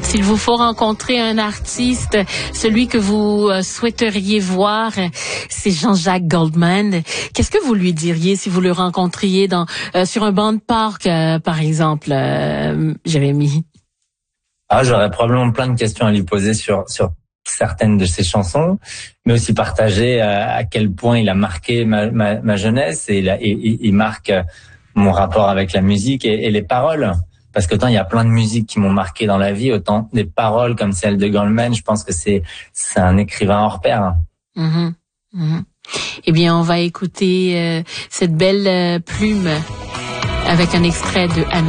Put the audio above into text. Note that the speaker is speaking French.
S'il vous faut rencontrer un artiste, celui que vous souhaiteriez voir, c'est Jean-Jacques Goldman. Qu'est-ce que vous lui diriez si vous le rencontriez sur un banc de parc, par exemple, Jérémy? J'aurais probablement plein de questions à lui poser sur certaines de ses chansons, mais aussi partager à quel point il a marqué ma jeunesse et il marque mon rapport avec la musique et les paroles. Parce qu'autant il y a plein de musiques qui m'ont marqué dans la vie, autant des paroles comme celle de Goldman, je pense que c'est un écrivain hors pair. Mm-hmm. Mm-hmm. Eh bien, on va écouter cette belle plume avec un extrait de Anna.